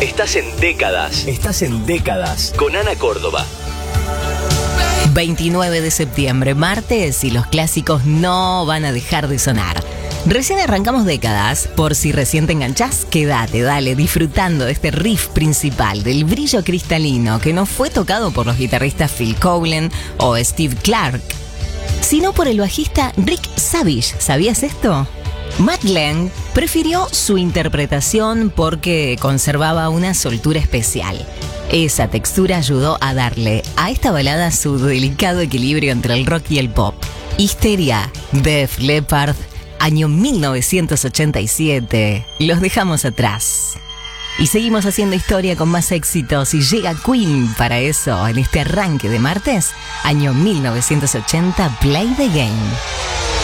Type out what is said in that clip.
Estás en Décadas. Estás en Décadas con Ana Córdoba. 29 de septiembre, martes, y los clásicos no van a dejar de sonar. Recién arrancamos Décadas. Por si recién te enganchás, quédate, dale, disfrutando de este riff principal del brillo cristalino que no fue tocado por los guitarristas Phil Collen o Steve Clark, sino por el bajista Rick Savage. ¿Sabías esto? Matt Lang prefirió su interpretación porque conservaba una soltura especial. Esa textura ayudó a darle a esta balada su delicado equilibrio entre el rock y el pop. Histeria, Def Leppard, año 1987. Los dejamos atrás. Y seguimos haciendo historia con más éxitos, y llega Queen para eso en este arranque de martes, año 1980, Play the Game.